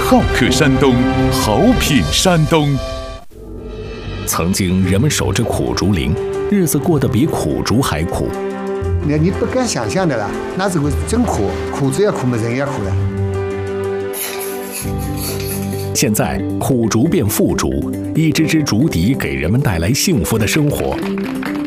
好客山东，好品山东。 曾经人们守着苦竹林，日子过得比苦竹还苦。 你不敢想象的了，那时候真苦，苦竹也苦嘛，人也苦了。 现在苦竹变富竹，一支支竹笛给人们带来幸福的生活。